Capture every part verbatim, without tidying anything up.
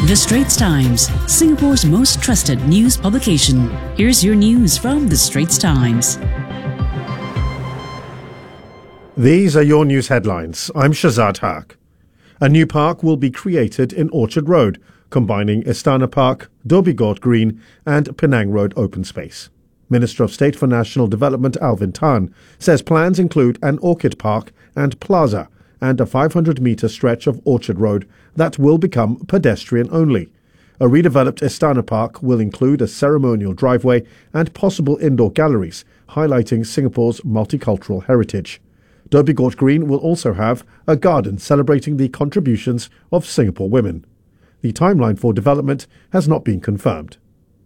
The Straits Times, Singapore's most trusted news publication. Here's your news from The Straits Times. These are your news headlines. I'm Shazad Haq. A new park will be created in Orchard Road, combining Istana Park, Dhoby Ghaut Green and Penang Road open space. Minister of State for National Development Alvin Tan says plans include an orchid park and plaza and a five hundred metre stretch of Orchard Road that will become pedestrian only. A redeveloped Istana Park will include a ceremonial driveway and possible indoor galleries, highlighting Singapore's multicultural heritage. Dhoby Ghaut Green will also have a garden celebrating the contributions of Singapore women. The timeline for development has not been confirmed.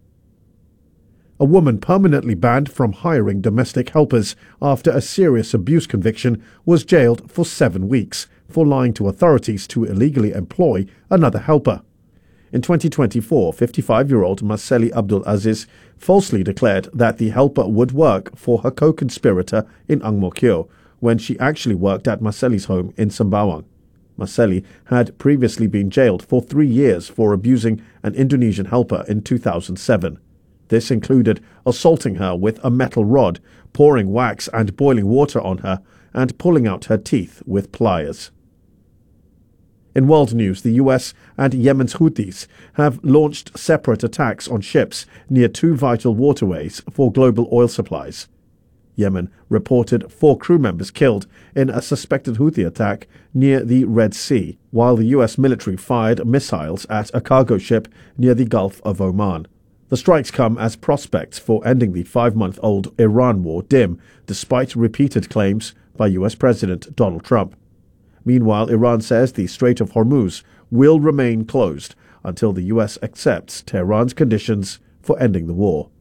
A woman permanently banned from hiring domestic helpers after a serious abuse conviction was jailed for seven weeks for lying to authorities to illegally employ another helper. In twenty twenty-four, fifty-five-year-old Maseli Abdul Aziz falsely declared that the helper would work for her co-conspirator in Ang Mo Kio when she actually worked at Maseli's home in Sembawang. Maseli had previously been jailed for three years for abusing an Indonesian helper in two thousand seven. This included assaulting her with a metal rod, pouring wax and boiling water on her, and pulling out her teeth with pliers. In world news, the U S and Yemen's Houthis have launched separate attacks on ships near two vital waterways for global oil supplies. Yemen reported four crew members killed in a suspected Houthi attack near the Red Sea, while the U S military fired missiles at a cargo ship near the Gulf of Oman. The strikes come as prospects for ending the five-month-old Iran war dim, despite repeated claims by U S President Donald Trump. Meanwhile, Iran says the Strait of Hormuz will remain closed until the U S accepts Tehran's conditions for ending the war.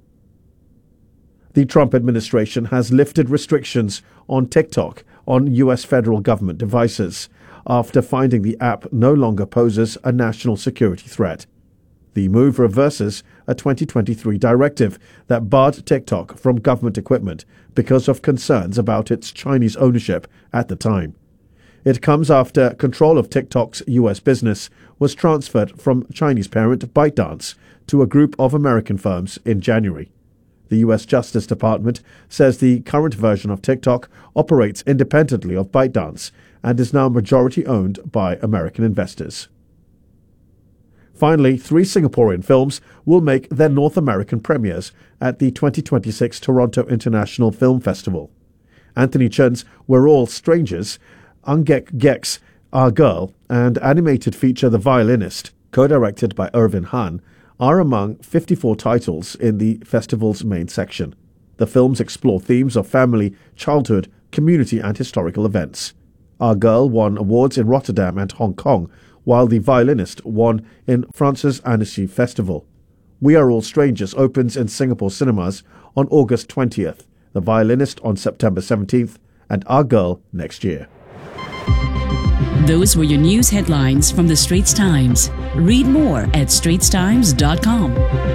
The Trump administration has lifted restrictions on TikTok on U S federal government devices after finding the app no longer poses a national security threat. The move reverses a twenty twenty-three directive that barred TikTok from government equipment because of concerns about its Chinese ownership at the time. It comes after control of TikTok's U S business was transferred from Chinese parent ByteDance to a group of American firms in January. The U S Justice Department says the current version of TikTok operates independently of ByteDance and is now majority owned by American investors. Finally, three Singaporean films will make their North American premieres at the twenty twenty-six Toronto International Film Festival. Anthony Chen's We're All Strangers, Angek Gek's Our Girl, and animated feature The Violinist, co-directed by Irvin Han, are among fifty-four titles in the festival's main section. The films explore themes of family, childhood, community and historical events. Our Girl won awards in Rotterdam and Hong Kong, while The Violinist won in France's Annecy Festival. We Are All Strangers opens in Singapore cinemas on August twentieth, The Violinist on September seventeenth, and Our Girl next year. Those were your news headlines from The Straits Times. Read more at straits times dot com.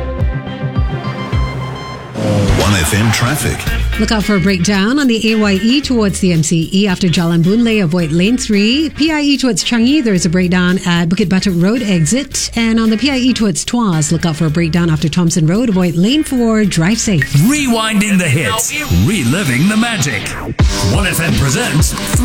one F M traffic. Look out for a breakdown on the A Y E towards the M C E after Jalan Boon Lay. Avoid lane three. P I E towards Changi, there is a breakdown at Bukit Batok Road exit. And on the P I E towards Tuas, look out for a breakdown after Thompson Road. Avoid lane four. Drive safe. Rewinding the hits. Reliving the magic. one F M presents